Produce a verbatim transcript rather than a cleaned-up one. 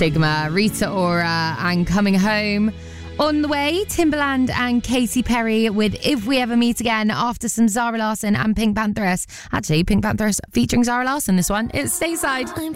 Sigma, Rita Ora and Coming Home. On the way, Timbaland and Katy Perry with If We Ever Meet Again, after some Zara Larsson and Pink Pantheress. Actually, Pink Pantheress featuring Zara Larsson, this one. It's Stateside.